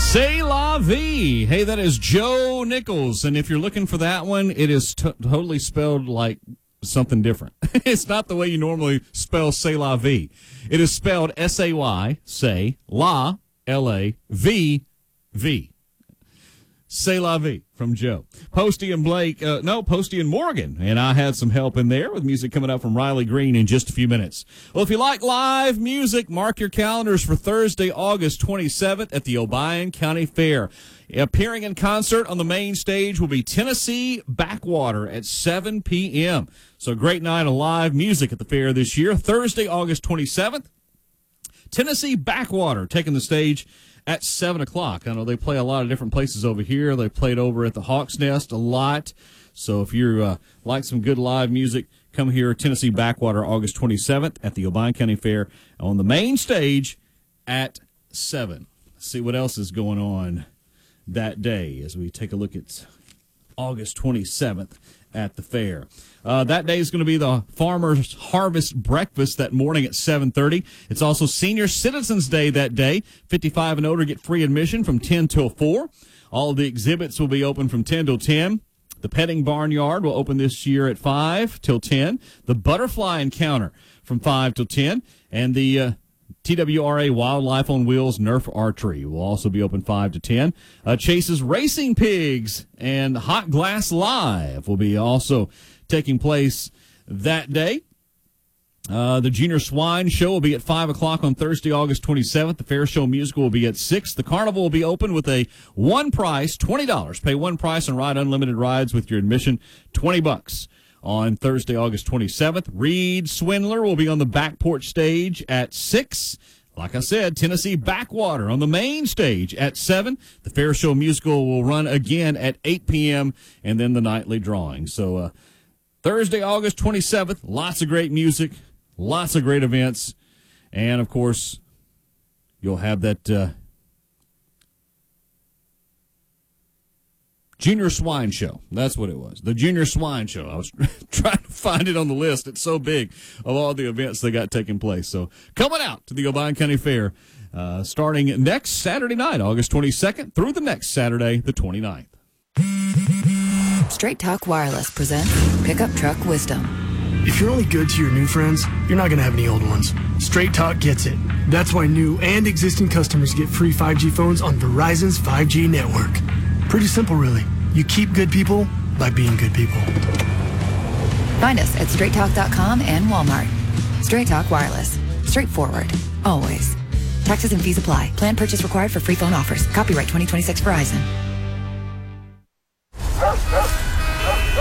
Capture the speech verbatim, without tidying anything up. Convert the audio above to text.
C'est la vie. Hey, that is Joe Nichols. And if you're looking for that one, it is t- totally spelled like something different. It's not the way you normally spell C'est la vie. It is spelled S A Y, say, la, L A, V, V. C'est la vie from Joe. Posty and Blake, uh, no, Posty and Morgan. And I had some help in there with music coming up from Riley Green in just a few minutes. Well, if you like live music, mark your calendars for Thursday, August twenty-seventh at the Obion County Fair. Appearing in concert on the main stage will be Tennessee Backwater at seven p.m. So a great night of live music at the fair this year. Thursday, August twenty-seventh, Tennessee Backwater taking the stage at seven o'clock. I know they play a lot of different places over here. They played over at the Hawk's Nest a lot. So if you uh, like some good live music, come here, Tennessee Backwater, August twenty-seventh at the Obion County Fair on the main stage at seven. Let's see what else is going on that day as we take a look at August twenty-seventh at the fair. Uh, that day is going to be the Farmer's Harvest Breakfast that morning at seven thirty. It's also Senior Citizens Day that day. fifty-five and older get free admission from ten till four. All of the exhibits will be open from ten till ten. The Petting Barnyard will open this year at five till ten. The Butterfly Encounter from five till ten. And the uh, T W R A Wildlife on Wheels Nerf Archery will also be open five to ten. Uh, Chase's Racing Pigs and Hot Glass Live will be also taking place that day. Uh, the Junior Swine Show will be at five o'clock on Thursday, August twenty-seventh. The Fair Show Musical will be at six. The Carnival will be open with a one price, twenty dollars. Pay one price and ride unlimited rides with your admission, twenty bucks. On Thursday, August twenty-seventh, Reed Swindler will be on the back porch stage at six. Like I said, Tennessee Backwater on the main stage at seven. The Fair Show Musical will run again at eight p.m. and then the nightly drawing. So uh, Thursday, August twenty-seventh, lots of great music, lots of great events, and, of course, you'll have that uh, Junior Swine Show. That's what it was. The Junior Swine Show. I was trying to find it on the list. It's so big of all the events they got taking place. So coming out to the Obion County Fair uh, starting next Saturday night, August twenty-second, through the next Saturday, the twenty-ninth. Straight Talk Wireless presents Pickup Truck Wisdom. If you're only good to your new friends, you're not going to have any old ones. Straight Talk gets it. That's why new and existing customers get free five G phones on Verizon's five G network. Pretty simple, really. You keep good people by being good people. Find us at straight talk dot com and Walmart. Straight Talk Wireless. Straightforward. Always. Taxes and fees apply. Plan purchase required for free phone offers. Copyright twenty twenty-six Verizon.